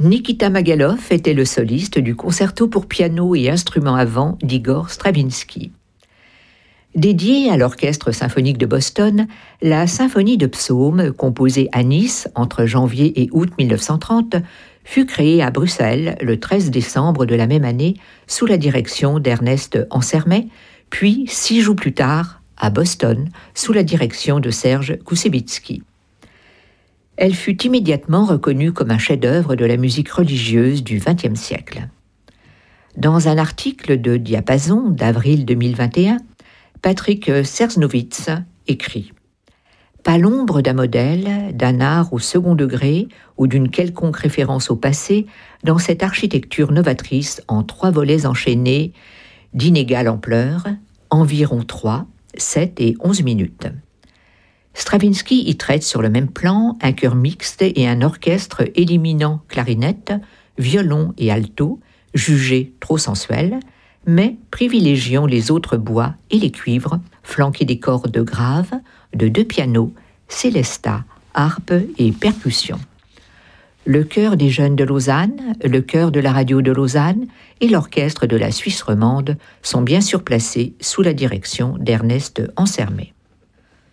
Nikita Magalov était le soliste du concerto pour piano et instruments à vent d'Igor Stravinsky. Dédiée à l'Orchestre symphonique de Boston, la symphonie de psaumes, composée à Nice entre janvier et août 1930, fut créée à Bruxelles le 13 décembre de la même année sous la direction d'Ernest Ansermet, puis 6 jours plus tard à Boston sous la direction de Serge Koussevitzky. Elle fut immédiatement reconnue comme un chef-d'œuvre de la musique religieuse du XXe siècle. Dans un article de Diapason d'avril 2021, Patrick Sersnovitz écrit « Pas l'ombre d'un modèle, d'un art au second degré ou d'une quelconque référence au passé dans cette architecture novatrice en 3 volets enchaînés d'inégale ampleur, environ 3, 7 et 11 minutes. » Stravinsky y traite sur le même plan un chœur mixte et un orchestre éliminant clarinette, violon et alto, jugés trop sensuels, mais privilégiant les autres bois et les cuivres, flanqués des cordes graves, de 2 pianos, célesta, harpe et percussions. Le chœur des jeunes de Lausanne, le chœur de la radio de Lausanne et l'orchestre de la Suisse romande sont bien sûr placés sous la direction d'Ernest Ansermet.